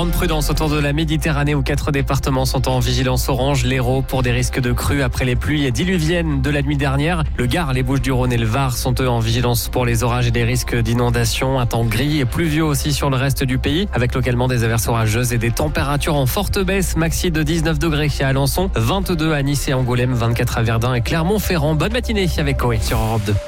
Grande prudence autour de la Méditerranée où 4 départements sont en vigilance orange. L'Hérault pour des risques de crues après les pluies diluviennes de la nuit dernière. Le Gard, les Bouches-du-Rhône et le Var sont eux en vigilance pour les orages et des risques d'inondation. Un temps gris et pluvieux aussi sur le reste du pays avec localement des averses orageuses et des températures en forte baisse. Maxi de 19 degrés à Alençon, 22 à Nice et Angoulême, 24 à Verdun et Clermont-Ferrand. Bonne matinée avec Coé sur Europe 2.